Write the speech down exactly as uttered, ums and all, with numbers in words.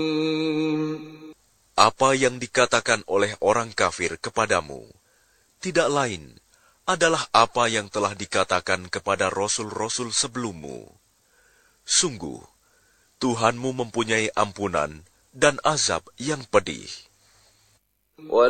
Apa yang dikatakan oleh orang kafir kepadamu tidak lain adalah apa yang telah dikatakan kepada rasul-rasul sebelummu. Sungguh, Tuhanmu mempunyai ampunan dan azab yang pedih.